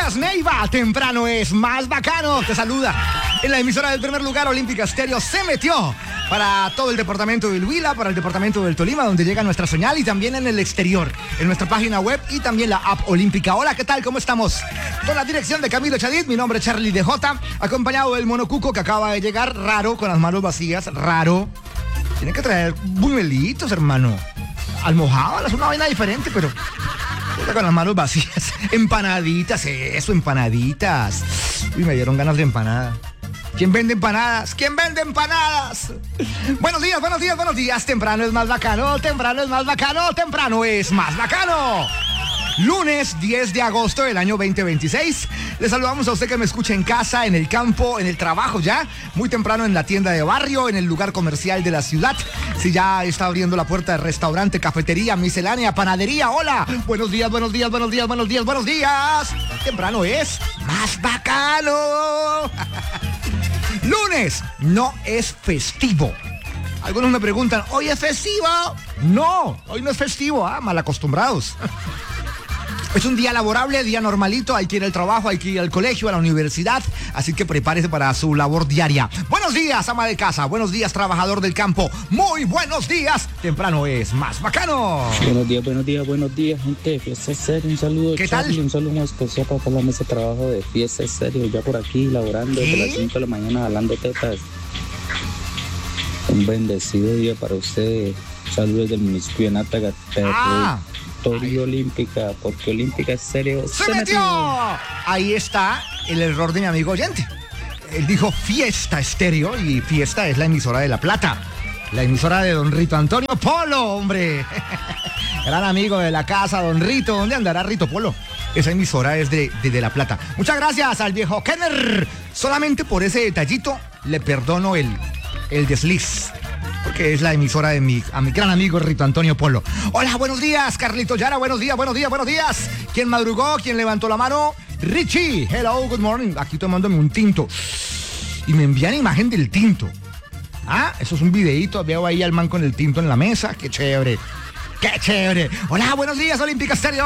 días, Neiva. Temprano es más bacano. Te saluda. En la emisora del primer lugar, Olímpica Estéreo se metió para todo el departamento del Huila, para el departamento del Tolima, donde llega nuestra señal, y también en el exterior, en nuestra página web y también la app Olímpica. Hola, ¿qué tal? ¿Cómo estamos? Con la dirección de Camilo Chadid, mi nombre es Charlie DJ, acompañado del Mono Cuco, que acaba de llegar raro, con las manos vacías, raro. Tienen que traer buñuelitos, hermano. Almojábalas, es una vaina diferente, pero con las manos vacías. Empanaditas, eso, empanaditas. Uy, me dieron ganas de empanada. ¿Quién vende empanadas? ¿Quién vende empanadas? Buenos días, buenos días, buenos días. Temprano es más bacano, temprano es más bacano, temprano es más bacano. Lunes 10 de agosto del año 2026. Le saludamos a usted que me escucha en casa, en el campo, en el trabajo ya, muy temprano en la tienda de barrio, en el lugar comercial de la ciudad. Si ya está abriendo la puerta de restaurante, cafetería, miscelánea, panadería. Hola, buenos días, buenos días, buenos días, buenos días, buenos días. Temprano es más bacano. Lunes no es festivo. Algunos me preguntan, ¿hoy es festivo? No, hoy no es festivo, mal acostumbrados. Es un día laborable, día normalito, hay que ir al trabajo, hay que ir al colegio, a la universidad, así que prepárese para su labor diaria. Buenos días, ama de casa, buenos días, trabajador del campo, muy buenos días, temprano es más bacano. Buenos días, buenos días, gente de Fiesta Estéreo, un saludo, ¿Qué Charlie, tal? un saludo más especial para toda la mesa de trabajo de Fiesta Estéreo, ya por aquí, laborando desde las 5 de la mañana, jalando tetas. Un bendecido día para ustedes, saludos del municipio de Nátaga, Territorio Olímpica, porque Olímpica Estéreo ¡Se metió! Ahí está el error de mi amigo oyente. Él dijo Fiesta Estéreo y Fiesta es la emisora de La Plata. La emisora de don Rito Antonio Polo, hombre. Gran amigo de la casa, don Rito. ¿Dónde andará Rito Polo? Esa emisora es de La Plata. Muchas gracias al viejo Kenner. Solamente por ese detallito le perdono el desliz, porque es la emisora de a mi gran amigo Rito Antonio Polo. Hola, buenos días, Carlito Yara, buenos días, buenos días, buenos días. ¿Quién madrugó? ¿Quién levantó la mano? Richie, hello, good morning. Aquí tomándome un tinto. Y me envían imagen del tinto. Eso es un videíto, veo ahí al man con el tinto en la mesa. Qué chévere. ¡Qué chévere! Hola, buenos días, Olímpica Estéreo.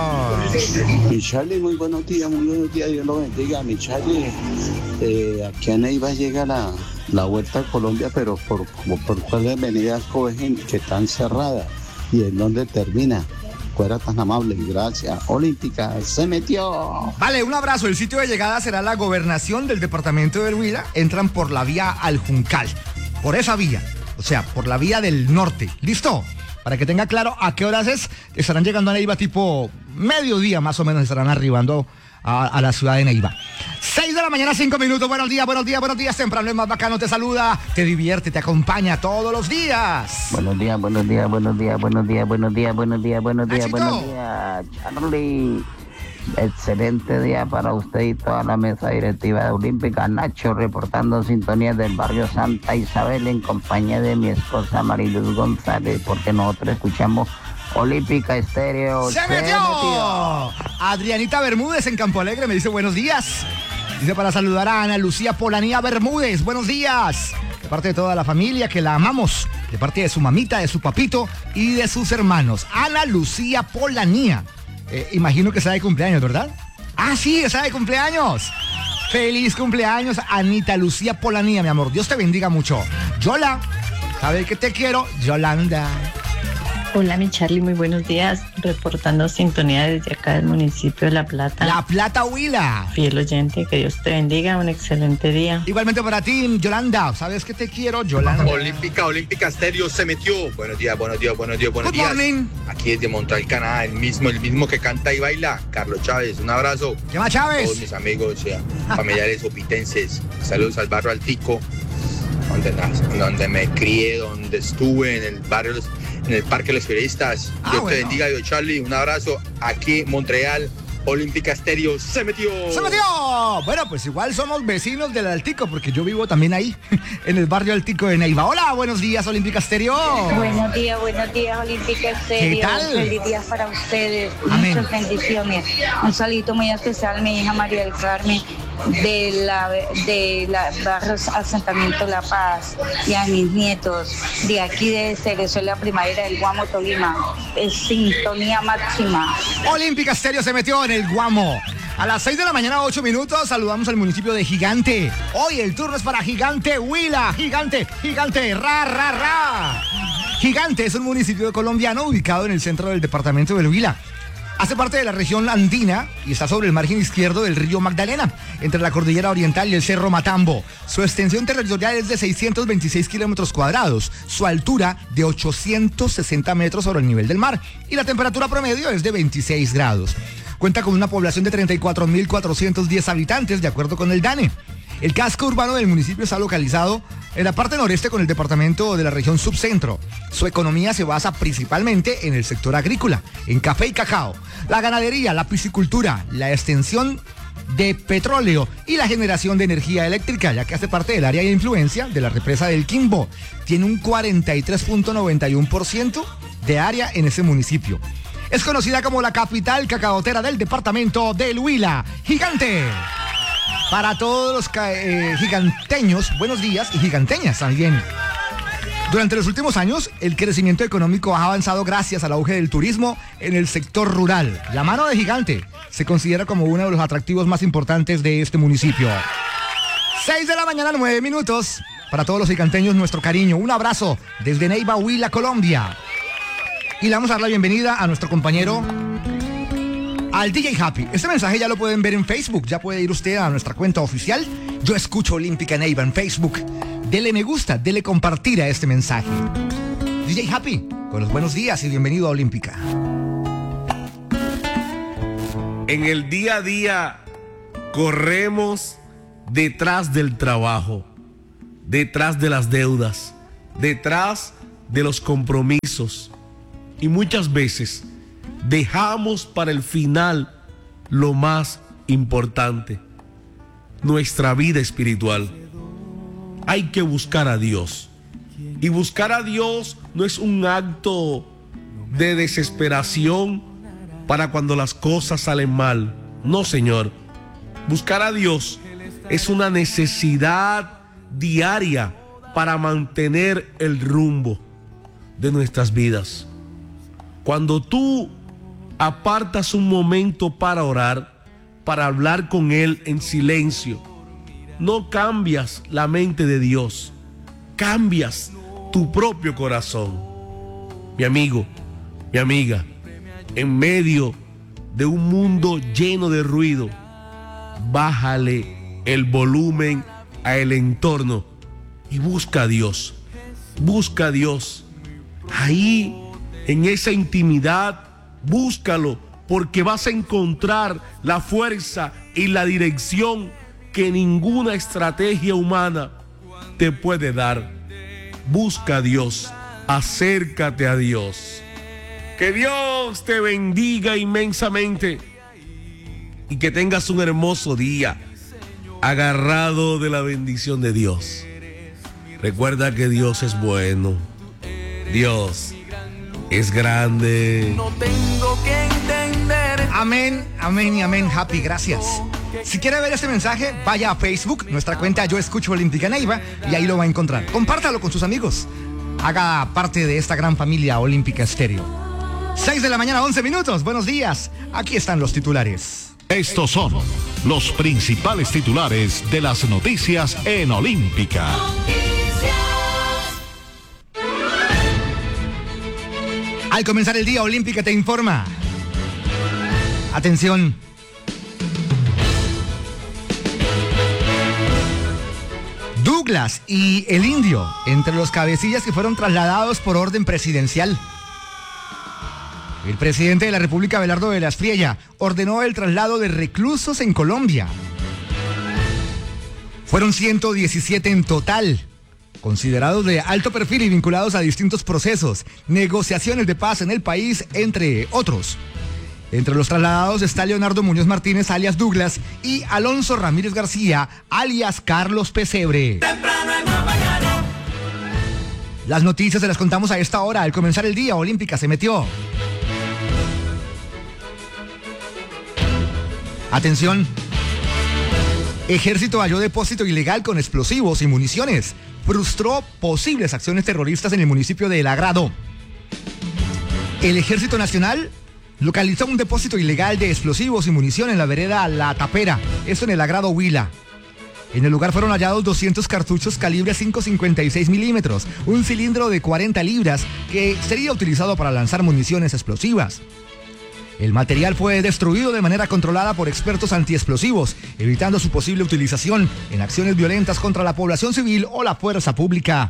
Mi Charlie, muy buenos días, Dios lo bendiga. Mi Charlie, aquí a Neiva llega la Vuelta a Colombia, pero por cuáles avenidas cogen que están cerradas y en dónde termina. Fuera tan amable, gracias. Olímpica se metió. Vale, un abrazo. El sitio de llegada será la gobernación del departamento del Huila. Entran por la vía al Juncal, por esa vía, o sea, por la vía del norte. ¿Listo? Para que tenga claro a qué horas estarán llegando a Neiva, tipo mediodía más o menos estarán arribando a la ciudad de Neiva. 6 de la mañana, 5 minutos. Buenos días, buenos días, buenos días. Temprano es más bacano, te saluda, te divierte, te acompaña todos los días. Buenos días, buenos días, buenos días, buenos días, buenos días, buenos días, buenos días, Nachito. buenos días, Charlie. Excelente día para usted y toda la mesa directiva de Olímpica. Nacho reportando sintonía del barrio Santa Isabel en compañía de mi esposa Mariluz González, porque nosotros escuchamos Olímpica Estéreo. ¡Se metió! Adrianita Bermúdez en Campo Alegre me dice buenos días. Dice para saludar a Ana Lucía Polanía Bermúdez. Buenos días. De parte de toda la familia que la amamos. De parte de su mamita, de su papito y de sus hermanos. Ana Lucía Polanía. Imagino que está de cumpleaños, ¿verdad? Sí, está de cumpleaños. Feliz cumpleaños, Anita Lucía Polanía, mi amor. Dios te bendiga mucho. Yola, ¿sabes que te quiero? Yolanda. Hola, mi Charlie, muy buenos días. Reportando sintonía desde acá del municipio de La Plata. La Plata, Huila. Fiel oyente, que Dios te bendiga, un excelente día. Igualmente para ti, Yolanda. ¿Sabes que te quiero, Yolanda? Olímpica Estéreo se metió. Buenos días, buenos días, buenos días, buenos Good días. morning. Aquí desde Montreal, Canadá, el mismo que canta y baila, Carlos Chávez. Un abrazo. ¿Qué más, Todos Chávez? mis amigos, familiares opitenses. Saludos al barrio Altico, donde me crié, donde estuve, en el barrio, en el Parque de los Periodistas. Dios bueno. te bendiga, yo Charlie. Un abrazo aquí, Montreal. Olímpica Estéreo se metió. ¡Se metió! Bueno, pues igual somos vecinos del Altico, porque yo vivo también ahí, en el barrio Altico de Neiva. Hola, buenos días, Olímpica Estéreo. Buenos días, Olímpica Estéreo. ¿Qué tal? Feliz día para ustedes. Amén. Muchas bendiciones. Un saludito muy especial a mi hija María del Carmen de la barrio Asentamiento La Paz y a mis nietos de aquí de Cerezuela Primavera del Guamo, Tolima. Es sintonía máxima. Olímpica Estéreo se metió en el Guamo. A las 6 de la mañana, 8 minutos, saludamos al municipio de Gigante. Hoy el turno es para Gigante Huila. Gigante, ra. Gigante es un municipio colombiano ubicado en el centro del departamento del Huila. Hace parte de la región andina y está sobre el margen izquierdo del río Magdalena, entre la cordillera oriental y el cerro Matambo. Su extensión territorial es de 626 kilómetros cuadrados, su altura de 860 metros sobre el nivel del mar y la temperatura promedio es de 26 grados. Cuenta con una población de 34.410 habitantes, de acuerdo con el DANE. El casco urbano del municipio está localizado en la parte noreste con el departamento de la región subcentro. Su economía se basa principalmente en el sector agrícola, en café y cacao, la ganadería, la piscicultura, la extensión de petróleo y la generación de energía eléctrica, ya que hace parte del área de influencia de la represa del Quimbo. Tiene un 43.91% de área en ese municipio. Es conocida como la capital cacaotera del departamento del Huila. Gigante. Para todos los giganteños, buenos días, y giganteñas también. Durante los últimos años, el crecimiento económico ha avanzado gracias al auge del turismo en el sector rural. La mano de Gigante se considera como uno de los atractivos más importantes de este municipio. 6 de la mañana, 9 minutos. Para todos los giganteños, nuestro cariño. Un abrazo desde Neiva, Huila, Colombia. Y le vamos a dar la bienvenida a nuestro compañero, al DJ Happy. Este mensaje ya lo pueden ver en Facebook. Ya puede ir usted a nuestra cuenta oficial. Yo escucho Olímpica Neiva en Facebook. Dele me gusta, dele compartir a este mensaje. DJ Happy, con los buenos días y bienvenido a Olímpica. En el día a día corremos detrás del trabajo, detrás de las deudas, detrás de los compromisos. Y muchas veces dejamos para el final lo más importante, nuestra vida espiritual. Hay que buscar a Dios. Y buscar a Dios no es un acto de desesperación para cuando las cosas salen mal. No, Señor. Buscar a Dios es una necesidad diaria para mantener el rumbo de nuestras vidas. Cuando tú apartas un momento para orar, para hablar con Él en silencio, no cambias la mente de Dios, cambias tu propio corazón. Mi amigo, mi amiga, en medio de un mundo lleno de ruido, bájale el volumen al entorno y busca a Dios. Busca a Dios. Ahí, en esa intimidad, búscalo, porque vas a encontrar la fuerza y la dirección que ninguna estrategia humana te puede dar. Busca a Dios, acércate a Dios. Que Dios te bendiga inmensamente y que tengas un hermoso día agarrado de la bendición de Dios. Recuerda que Dios es bueno. Dios es grande. No tengo que entender. Amén, amén y amén, Happy, gracias. Si quiere ver este mensaje, vaya a Facebook, nuestra cuenta Yo Escucho Olímpica Neiva, y ahí lo va a encontrar. Compártalo con sus amigos. Haga parte de esta gran familia Olímpica Estéreo. 6 de la mañana, 11 minutos. Buenos días. Aquí están los titulares. Estos son los principales titulares de las noticias en Olímpica. Al comenzar el día, Olímpica te informa. Atención. Douglas y el Indio, entre los cabecillas que fueron trasladados por orden presidencial. El presidente de la República, Abelardo de la Espriella, ordenó el traslado de reclusos en Colombia. Fueron 117 en total, considerados de alto perfil y vinculados a distintos procesos, negociaciones de paz en el país, entre otros. Entre los trasladados está Leonardo Muñoz Martínez, alias Douglas, y Alonso Ramírez García, alias Carlos Pesebre. Las noticias se las contamos a esta hora. Al comenzar el día, Olímpica se metió. Atención. Ejército halló depósito ilegal con explosivos y municiones. Frustró posibles acciones terroristas en el municipio de El Agrado. El Ejército Nacional localizó un depósito ilegal de explosivos y munición en la vereda La Tapera, esto en el agrado Huila. En el lugar fueron hallados 200 cartuchos calibre 5.56 milímetros, un cilindro de 40 libras que sería utilizado para lanzar municiones explosivas. El material fue destruido de manera controlada por expertos antiexplosivos, evitando su posible utilización en acciones violentas contra la población civil o la fuerza pública.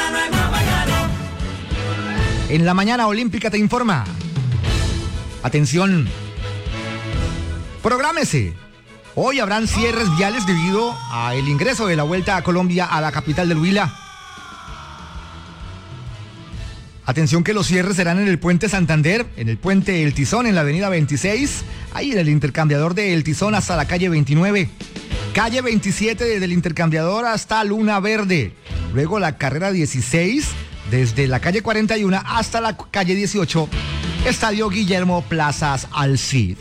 En la mañana olímpica te informa. Atención. Prográmese. Hoy habrán cierres viales debido al ingreso de la Vuelta a Colombia a la capital del Huila. Atención que los cierres serán en el puente Santander, en el puente El Tizón, en la avenida 26, ahí en el intercambiador de El Tizón hasta la calle 29. Calle 27 desde el intercambiador hasta Luna Verde. Luego la carrera 16 desde la calle 41 hasta la calle 18. Estadio Guillermo Plazas al Cid.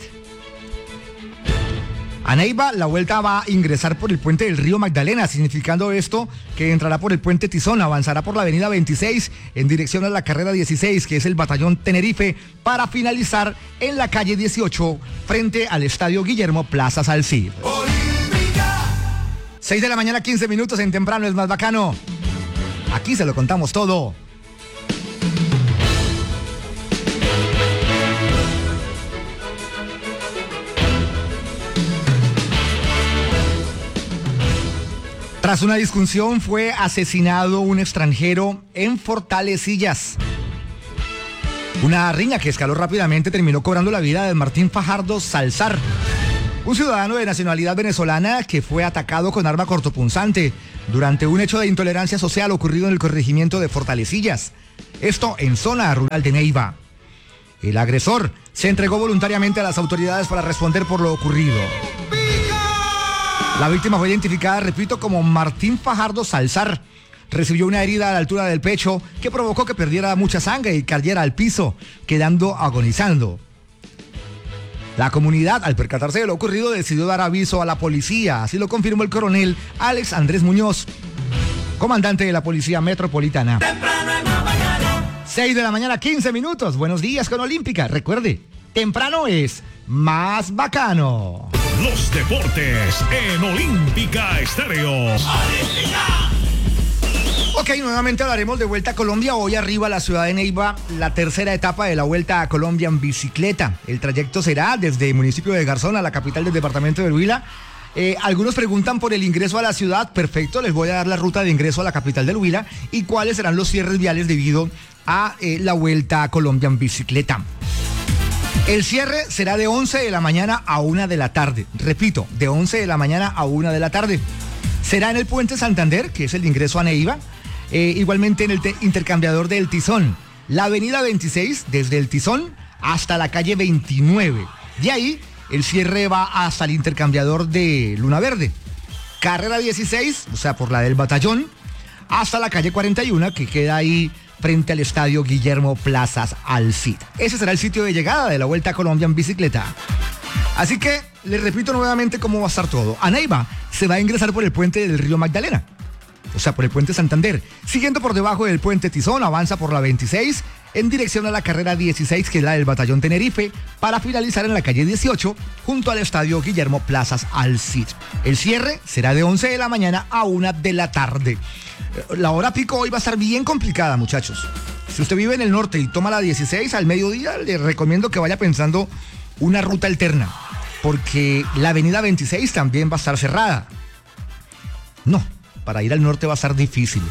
A Neiva, la vuelta va a ingresar por el puente del río Magdalena, significando esto que entrará por el puente Tizón, avanzará por la avenida 26 en dirección a la carrera 16, que es el batallón Tenerife, para finalizar en la calle 18 frente al estadio Guillermo Plaza Salcid. 6 de la mañana, 15 minutos en Temprano es más bacano. Aquí se lo contamos todo. Tras una discusión fue asesinado un extranjero en Fortalecillas. Una riña que escaló rápidamente terminó cobrando la vida de Martín Fajardo Salzar, un ciudadano de nacionalidad venezolana que fue atacado con arma cortopunzante durante un hecho de intolerancia social ocurrido en el corregimiento de Fortalecillas, esto en zona rural de Neiva. El agresor se entregó voluntariamente a las autoridades para responder por lo ocurrido. La víctima fue identificada, repito, como Martín Fajardo Salzar. Recibió una herida a la altura del pecho que provocó que perdiera mucha sangre y cayera al piso, quedando agonizando. La comunidad, al percatarse de lo ocurrido, decidió dar aviso a la policía. Así lo confirmó el coronel Alex Andrés Muñoz, comandante de la Policía Metropolitana. 6 de la mañana, 15 minutos. Buenos días con Olímpica. Recuerde, temprano es más bacano. Los deportes en Olímpica Estéreo. Ok, nuevamente hablaremos de Vuelta a Colombia. Hoy arriba a la ciudad de Neiva, la tercera etapa de la Vuelta a Colombia en bicicleta. El trayecto será desde el municipio de Garzón a la capital del departamento del Huila. Algunos preguntan por el ingreso a la ciudad. Perfecto, les voy a dar la ruta de ingreso a la capital del Huila y cuáles serán los cierres viales debido a la Vuelta a Colombia en bicicleta. El cierre será de 11 de la mañana a 1 de la tarde. Repito, de 11 de la mañana a 1 de la tarde. Será en el puente Santander, que es el ingreso a Neiva. Igualmente en el intercambiador del Tizón. La avenida 26, desde el Tizón hasta la calle 29. De ahí, el cierre va hasta el intercambiador de Luna Verde. Carrera 16, o sea, por la del Batallón, hasta la calle 41, que queda ahí frente al estadio Guillermo Plazas al Cid. Ese será el sitio de llegada de la Vuelta a Colombia en bicicleta. Así que les repito nuevamente cómo va a estar todo. A Neiva se va a ingresar por el puente del río Magdalena, o sea, por el puente Santander. Siguiendo por debajo del puente Tizón, avanza por la 26 en dirección a la carrera 16, que es la del batallón Tenerife, para finalizar en la calle 18 junto al estadio Guillermo Plazas al Cid. El cierre será de 11 de la mañana a 1 de la tarde. La hora pico hoy va a estar bien complicada, muchachos. Si usted vive en el norte y toma la 16 al mediodía, le recomiendo que vaya pensando una ruta alterna, porque la avenida 26 también va a estar cerrada. No, para ir al norte va a estar difícil.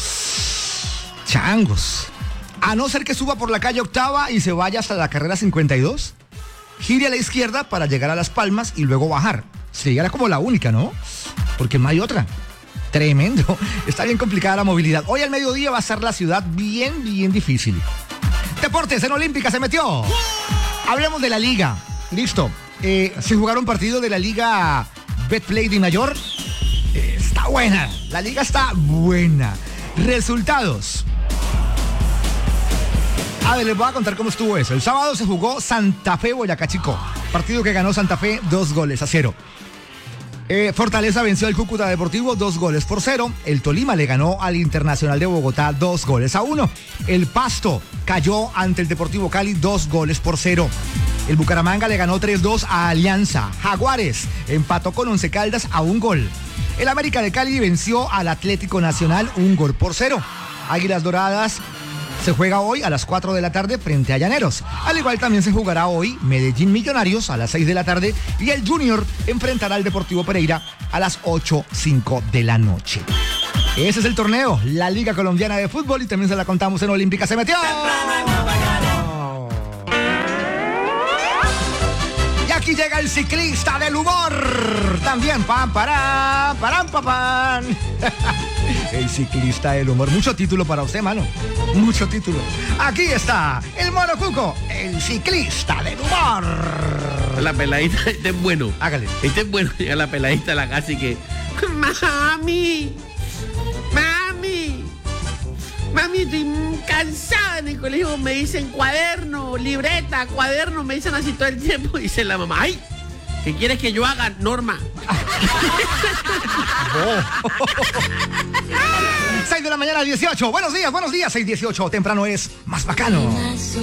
Changos. A no ser que suba por la calle Octava y se vaya hasta la carrera 52, gire a la izquierda para llegar a Las Palmas y luego bajar. Sería como la única, ¿no? Porque no hay otra. Tremendo. Está bien complicada la movilidad. Hoy al mediodía va a estar la ciudad bien difícil. Deportes en Olímpica se metió. Hablemos de la liga. Listo. Se jugaron partidos de la liga Betplay de Mayor. Está buena. La liga está buena. Resultados. A ver, les voy a contar cómo estuvo eso. El sábado se jugó Santa Fe Boyacá Chico. Partido que ganó Santa Fe 2-0. Fortaleza venció al Cúcuta Deportivo 2-0. El Tolima le ganó al Internacional de Bogotá 2-1. El Pasto cayó ante el Deportivo Cali 2-0. El Bucaramanga le ganó 3-2 a Alianza. Jaguares empató con Once Caldas a 1 gol. El América de Cali venció al Atlético Nacional 1-0. Águilas Doradas se juega hoy a las 4 de la tarde frente a Llaneros. Al igual también se jugará hoy Medellín Millonarios a las 6 de la tarde y el Junior enfrentará al Deportivo Pereira a las 8:05 de la noche. Ese es el torneo, la Liga Colombiana de Fútbol, y también se la contamos en Olímpica Se Metió. Y aquí llega el ciclista del humor. También pam, parán, pam. El ciclista del humor. Mucho título para usted, mano. Mucho título. Aquí está el Mono Cuco, el ciclista del humor. La peladita, este es bueno. Hágale. Este es bueno. Llega la peladita a la casa y que... Mami, estoy cansada en el colegio. Me dicen cuaderno, libreta, cuaderno. Me dicen así todo el tiempo. Dice la mamá, ¡ay! ¿Qué quieres que yo haga, Norma? 6 de la mañana, 18. Buenos días, 6:18. Temprano es más bacano.